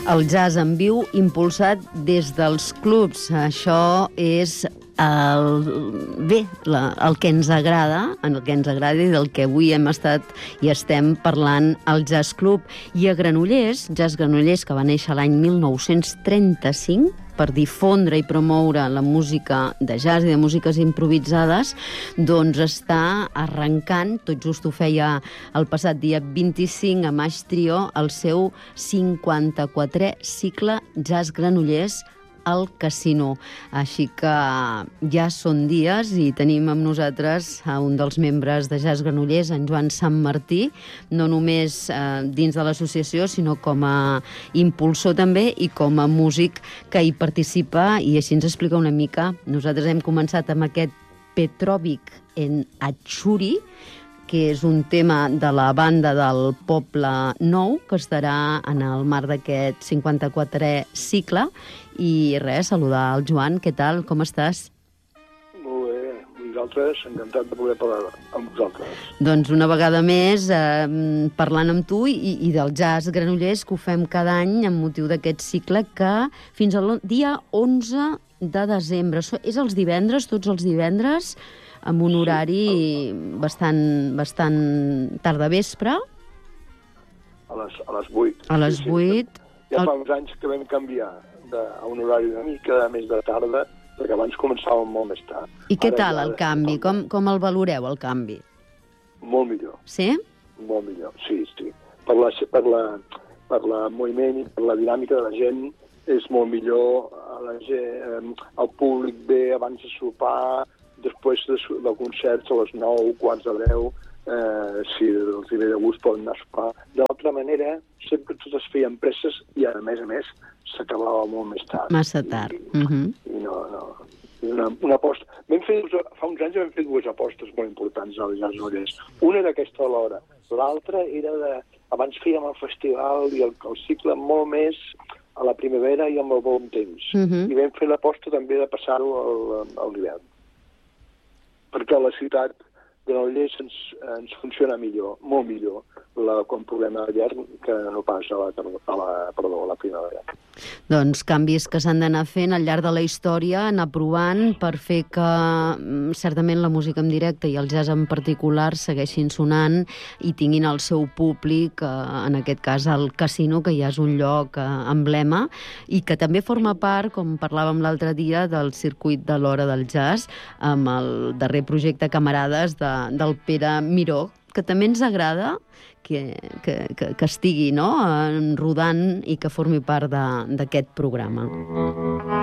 El jazz en viu impulsat des dels clubs. Això és el que ens agrada, i del que avui hem estat i estem parlant al Jazz Club. I a Granollers, Jazz Granollers, que va néixer l'any 1935, per difondre i promoure la música de jazz i de músiques improvisades, doncs està arrencant, tot just ho feia el passat dia 25 a Maix Trio, el seu 54è cicle Jazz Granollers al Casino. Així que ja són dies i tenim amb nosaltres a un dels membres de Jazz Granollers, en Joan Santmartí, no només dins de l'associació, sinó com a impulsor també i com a músic que hi participa, i així ens explica una mica. Nosaltres hem començat amb aquest Petrovic en Atxuri, que és un tema de la banda del Poble Nou, que estarà en el marc d'aquest 54è cicle. I res, saludar el Joan. Què tal? Com estàs? Molt bé. Vosaltres, encantat de poder parlar amb vosaltres. Doncs una vegada més, parlant amb tu i del Jazz Granollers, que ho fem cada any amb motiu d'aquest cicle, que fins al dia 11 de desembre. És els divendres, tots els divendres, amb un horari bastant tard de vespre. A les 8. A les 8. Ja fa uns anys que vam canviar a un horari una mica més de tarda, perquè abans començàvem molt més tard. I què tal el canvi? Com el valoreu, el canvi? Molt millor. Sí? Molt millor, sí. Per la moviment i per la dinàmica de la gent és molt millor. El públic ve abans de sopar, després del concert a les 9, quarts de 10, si els ve de gust poden anar a sopar. De l'altra manera, sempre tot es feien presses i, a més, s'acabava molt més tard. Massa tard. I no. Una aposta. Fa uns anys vam fer dues apostes molt importants als Jazz Granollers. Una era aquesta a l'hora. L'altra era abans fèiem el festival i el cicle molt més a la primavera i amb el bon temps. I vam fer l'aposta també de passar-ho a l'hivern. Perquè a la ciutat Granollers ens funciona millor, molt millor, quan puguem a l'hivern que no pas a la primavera. Doncs canvis que s'han d'anar fent al llarg de la història, anar provant per fer que certament la música en directe i el jazz en particular segueixin sonant i tinguin el seu públic, en aquest cas al Casino, que ja és un lloc emblema i que també forma part, com parlàvem l'altre dia, del circuit de l'Hora del Jazz, amb el darrer projecte Camarades del Pere Miró, que també ens agrada que estigui rodant i que formi part d'aquest programa.